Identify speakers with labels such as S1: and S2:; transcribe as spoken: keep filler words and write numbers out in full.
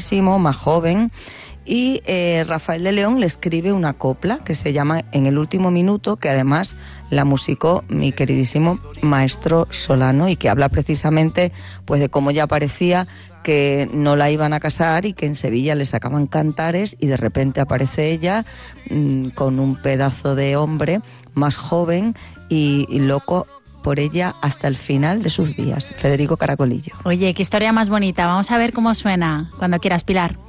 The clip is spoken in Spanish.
S1: queridísimo, más joven, y eh, Rafael de León le escribe una copla que se llama En el último minuto, que además la musicó mi queridísimo maestro Solano y que habla precisamente pues de cómo ya parecía que no la iban a casar y que en Sevilla le sacaban cantares y de repente aparece ella mmm, con un pedazo de hombre más joven y, y loco por ella hasta el final de sus días. Federico Caracolillo.
S2: Oye, qué historia más bonita. Vamos a ver cómo suena cuando quieras, Pilar.